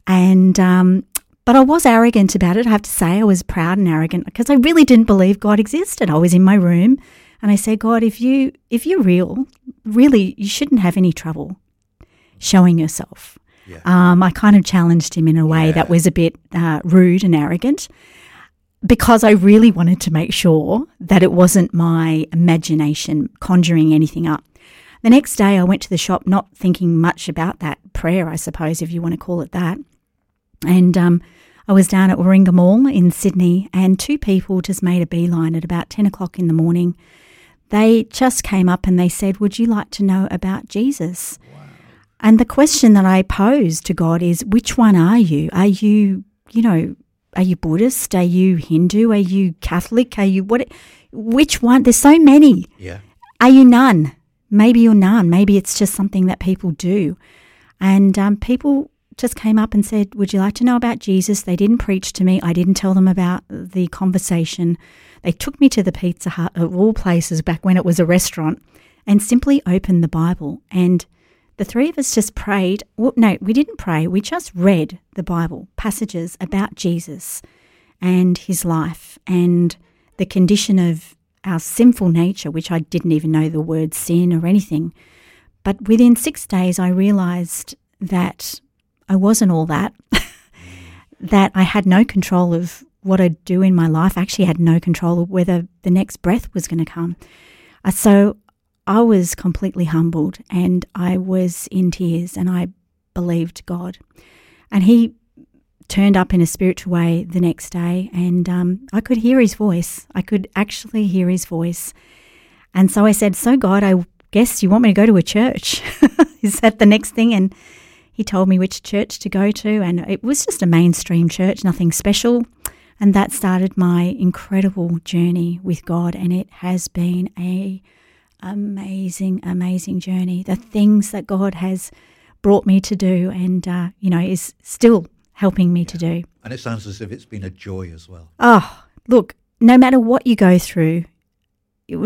And but I was arrogant about it, I have to say. I was proud and arrogant because I really didn't believe God existed. I was in my room and I said, God, if you're real, really, you shouldn't have any trouble showing yourself. Yeah. I kind of challenged him in a way that was a bit rude and arrogant because I really wanted to make sure that it wasn't my imagination conjuring anything up. The next day I went to the shop not thinking much about that prayer, I suppose, if you want to call it that. And I was down at Warringah Mall in Sydney and two people just made a beeline at about 10 o'clock in the morning. They just came up and they said, would you like to know about Jesus? Wow. And the question that I posed to God is, which one are you? Are you, are you Buddhist? Are you Hindu? Are you Catholic? Are you what? Which one? There's so many. Yeah. Are you none? Maybe you're none. Maybe it's just something that people do. And people just came up and said, would you like to know about Jesus? They didn't preach to me. I didn't tell them about the conversation. They took me to the Pizza Hut, of all places, back when it was a restaurant, and simply opened the Bible. And the three of us just prayed. Well, no, we didn't pray. We just read the Bible, passages about Jesus and his life and the condition of our sinful nature, which I didn't even know the word sin or anything. But within 6 days, I realised that I wasn't all that, that I had no control of what I'd do in my life. I actually had no control of whether the next breath was going to come. So I was completely humbled and I was in tears and I believed God. And he turned up in a spiritual way the next day and I could hear his voice. I could actually hear his voice. And so I said, so God, I guess you want me to go to a church? Is that the next thing? And he told me which church to go to, and it was just a mainstream church, nothing special. And that started my incredible journey with God, and it has been a amazing, amazing journey. The things that God has brought me to do and, is still helping me to do. And it sounds as if it's been a joy as well. Oh, look, no matter what you go through, you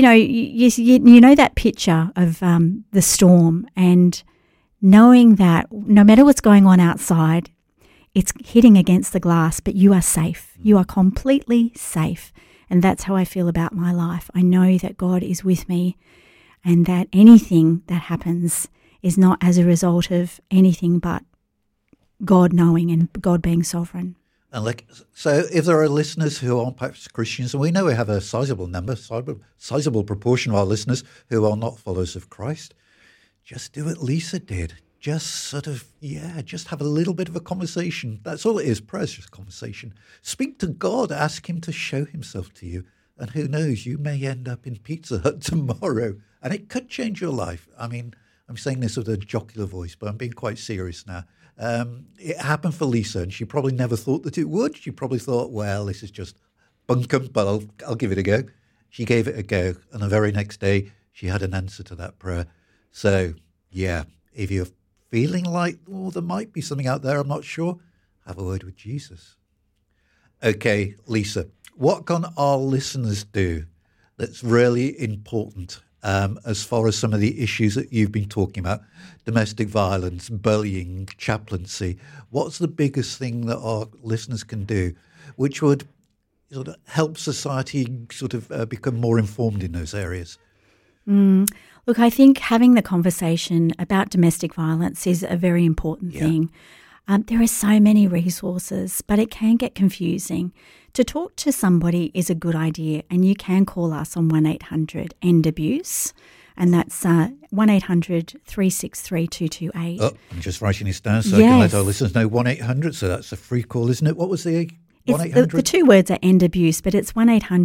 know that picture of the storm and knowing that no matter what's going on outside, it's hitting against the glass, but you are safe. You are completely safe. And that's how I feel about my life. I know that God is with me and that anything that happens is not as a result of anything but God knowing and God being sovereign. And so if there are listeners who aren't perhaps Christians, and we know we have a sizable proportion of our listeners who are not followers of Christ, just do what Lisa did. Just just have a little bit of a conversation. That's all it is. Prayer's just conversation. Speak to God. Ask him to show himself to you. And who knows, you may end up in Pizza Hut tomorrow. And it could change your life. I mean, I'm saying this with a jocular voice, but I'm being quite serious now. It happened for Lisa, and she probably never thought that it would. She probably thought, well, this is just bunkum, but I'll give it a go. She gave it a go. And the very next day, she had an answer to that prayer. So, yeah, if you're feeling like, there might be something out there, I'm not sure, have a word with Jesus. Okay, Lisa, what can our listeners do that's really important as far as some of the issues that you've been talking about, domestic violence, bullying, chaplaincy? What's the biggest thing that our listeners can do which would sort of help society sort of become more informed in those areas? Look, I think having the conversation about domestic violence is a very important thing. There are so many resources, but it can get confusing. To talk to somebody is a good idea, and you can call us on 1-800-END-ABUSE, and that's 1-800-363-228. Oh, I'm just writing this down so I can let our listeners know. 1-800, so that's a free call, isn't it? What was the 1-800? The two words are End Abuse, but it's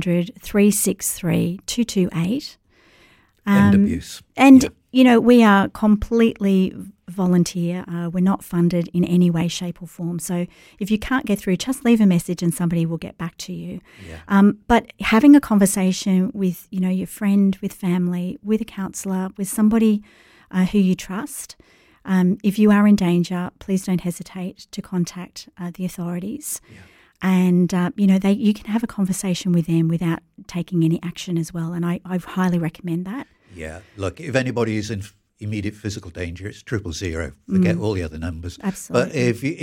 1-800-363-228. End Abuse. And, we are completely volunteer. We're not funded in any way, shape or form. So if you can't get through, just leave a message and somebody will get back to you. Yeah. But having a conversation with, your friend, with family, with a counsellor, with somebody who you trust, if you are in danger, please don't hesitate to contact the authorities. Yeah. And, you can have a conversation with them without taking any action as well. And I highly recommend that. Yeah. Look, if anybody is in immediate physical danger, it's 000. Forget all the other numbers. Absolutely. But if